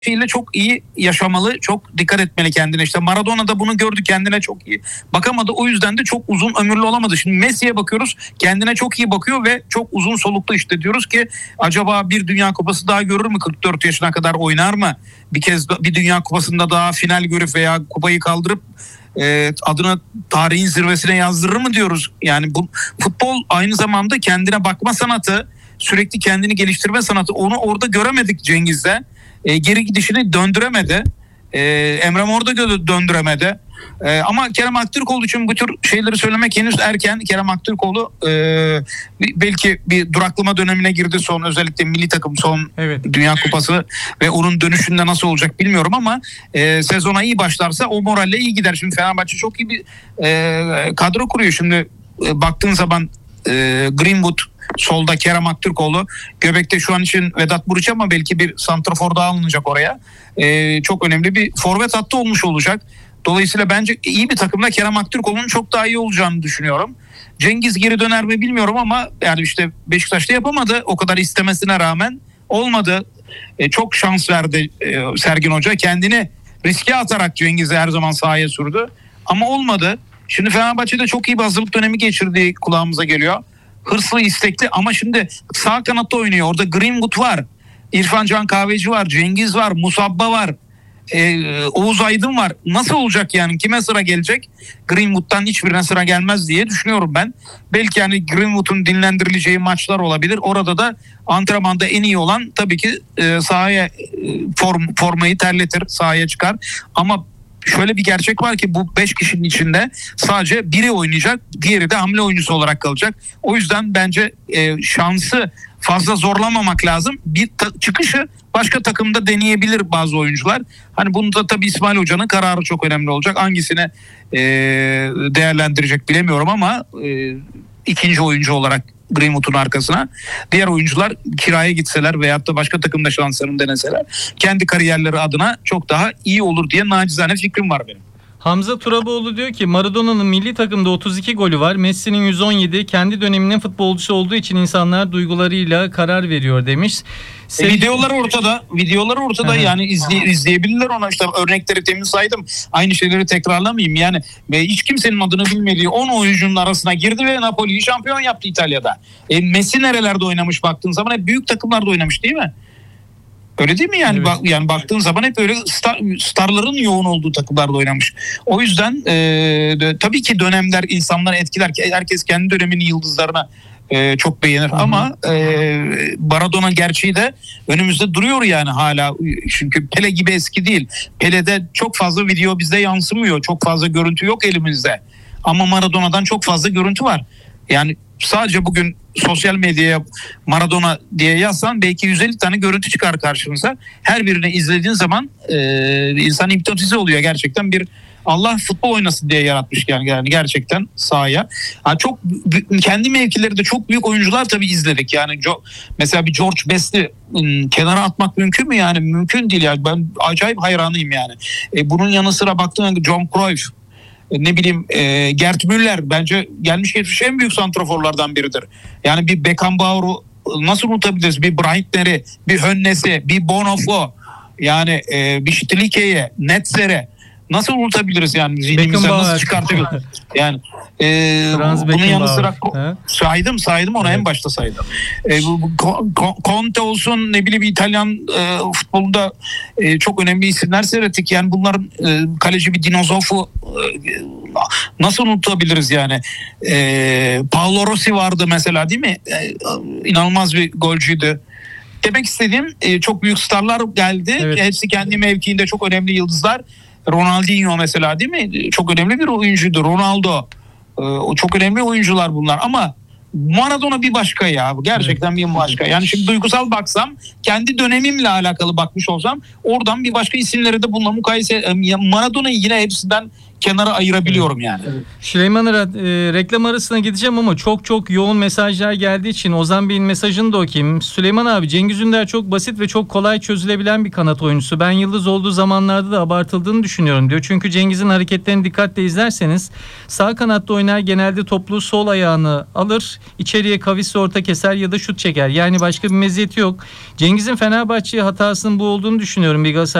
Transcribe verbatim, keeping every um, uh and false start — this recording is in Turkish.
şeyle çok iyi yaşamalı, çok dikkat etmeli kendine. İşte Maradona da bunu gördü, kendine çok iyi bakamadı. O yüzden de çok uzun ömürlü olamadı. Şimdi Messi'ye bakıyoruz, kendine çok iyi bakıyor ve çok uzun soluklu. İşte diyoruz ki acaba bir Dünya Kupası daha görür mü? kırk dört yaşına kadar oynar mı? Bir kez bir Dünya Kupası'nda daha final görüp veya kupayı kaldırıp e, adına tarihin zirvesine yazdırır mı diyoruz. Yani bu futbol aynı zamanda kendine bakma sanatı, sürekli kendini geliştirme sanatı. Onu orada göremedik Cengiz'de. E, geri gidişini döndüremedi. E, Emre Mor da döndüremedi. E, ama Kerem Aktürkoğlu için bu tür şeyleri söylemek henüz erken. Kerem Aktürkoğlu e, belki bir duraklama dönemine girdi son, özellikle milli takım son evet. Dünya Kupası ve onun dönüşünde nasıl olacak bilmiyorum ama e, sezona iyi başlarsa o moralle iyi gider. Şimdi Fenerbahçe çok iyi bir e, kadro kuruyor. Şimdi e, baktığın zaman e, Greenwood solda, Kerem Aktürkoğlu, göbekte şu an için Vedat Muriç ama belki bir santrafor daha alınacak oraya. Ee, çok önemli bir forvet hattı olmuş olacak. Dolayısıyla bence iyi bir takımda Kerem Aktürkoğlu'nun çok daha iyi olacağını düşünüyorum. Cengiz geri döner mi bilmiyorum ama yani işte Beşiktaş'ta yapamadı. O kadar istemesine rağmen olmadı. Ee, çok şans verdi e, Sergen Hoca. Kendini riske atarak Cengiz'i her zaman sahaya sürdü. Ama olmadı. Şimdi Fenerbahçe'de çok iyi bir hazırlık dönemi geçirdiği kulağımıza geliyor. Hırslı, istekli ama şimdi sağ kanatta oynuyor. Orada Greenwood var, İrfan Can Kahveci var, Cengiz var, Musabba var, ee, Oğuz Aydın var. Nasıl olacak yani? Kime sıra gelecek? Greenwood'dan hiçbirine sıra gelmez diye düşünüyorum ben. Belki yani Greenwood'un dinlendirileceği maçlar olabilir. Orada da antrenmanda en iyi olan tabii ki e, sahaya e, form, formayı terletir, sahaya çıkar. Ama şöyle bir gerçek var ki bu beş kişinin içinde sadece biri oynayacak, diğeri de hamle oyuncusu olarak kalacak. O yüzden bence e, şansı fazla zorlamamak lazım. Bir ta- çıkışı başka takımda deneyebilir bazı oyuncular. Hani bunda tabii İsmail Hoca'nın kararı çok önemli olacak. Hangisini e, değerlendirecek bilemiyorum ama e, ikinci oyuncu olarak Greenwood'un arkasına diğer oyuncular kiraya gitseler veyahut da başka takımda şanslarını deneseler kendi kariyerleri adına çok daha iyi olur diye nacizane fikrim var benim. Hamza Turaboğlu diyor ki Maradona'nın milli takımda otuz iki golü var. Messi'nin yüz on yedi. Kendi döneminin futbolcusu olduğu için insanlar duygularıyla karar veriyor demiş. E, videolar ortada. Videolar ortada. Yani izley- izleyebilirler ona. İşte örnekleri temin saydım. Aynı şeyleri tekrarlamayayım. Yani ve hiç kimsenin adını bilmediği on oyuncunun arasına girdi ve Napoli'yi şampiyon yaptı İtalya'da. E, Messi nerelerde oynamış baktığın zaman? Hep büyük takımlarda oynamış değil mi? Öyle değil mi yani? Evet. Bak, yani baktığın zaman hep öyle star, starların yoğun olduğu takımlarda oynamış. O yüzden e, de, tabii ki dönemler insanları etkiler. Herkes kendi döneminin yıldızlarına e, çok beğenir. Hı-hı. Ama e, Maradona gerçeği de önümüzde duruyor yani hala. Çünkü Pele gibi eski değil. Pele'de çok fazla video bizde yansımıyor. Çok fazla görüntü yok elimizde. Ama Maradona'dan çok fazla görüntü var. Yani sadece bugün sosyal medyaya Maradona diye yazsan belki yüz elli tane görüntü çıkar karşınıza. Her birini izlediğin zaman e, insan hipnotize oluyor. Gerçekten bir Allah futbol oynasın diye yaratmış yani, yani gerçekten sahaya. Ha, çok kendi mevkilerinde çok büyük oyuncular tabii izledik. Yani mesela bir George Best'i kenara atmak mümkün mü yani? Mümkün değil yani. Ben acayip hayranıyım yani. E, bunun yanı sıra baktığında John Cruyff, ne bileyim e, Gerd Müller bence gelmiş geçmiş en büyük santraforlardan biridir. Yani bir Beckenbauer'u nasıl unutabiliriz? Bir Breitner'i, bir Hönness'i, bir Bonhoeff'u, yani e, bir Stilike'ye, Netzer'e nasıl unutabiliriz yani? Zihnimizden nasıl çıkartabiliriz? Yani e, bunun yanı sıra He? saydım saydım ona evet. En başta saydım. E, bu, bu, Conte olsun, ne bileyim İtalyan e, futbolunda e, çok önemli isimler seyrettik. Yani bunların e, kaleci bir Dinozof'u e, nasıl unutabiliriz yani? E, Paolo Rossi vardı mesela değil mi? E, inanılmaz bir golcüydü. Demek istediğim e, çok büyük starlar geldi. Evet. Hepsi kendi mevkiinde çok önemli yıldızlar. Ronaldinho mesela değil mi? Çok önemli bir oyuncuydu. Ronaldo. O çok önemli oyuncular bunlar ama Maradona bir başka ya. Gerçekten bir başka. Yani şimdi duygusal baksam, kendi dönemimle alakalı bakmış olsam oradan bir başka isimleri de bununla mukayese, Maradona'yı yine hepsinden kenara ayırabiliyorum yani. Süleyman Arat, e, reklam arasına gideceğim ama çok çok yoğun mesajlar geldiği için Ozan Bey'in mesajını da okuyayım. Süleyman abi, Cengiz Ünder çok basit ve çok kolay çözülebilen bir kanat oyuncusu. Ben yıldız olduğu zamanlarda da abartıldığını düşünüyorum diyor. Çünkü Cengiz'in hareketlerini dikkatle izlerseniz sağ kanatta oynar, genelde toplu sol ayağını alır, içeriye kavisle orta keser ya da şut çeker. Yani başka bir meziyeti yok. Cengiz'in Fenerbahçe'ye hatasının bu olduğunu düşünüyorum. Bir Galatasaray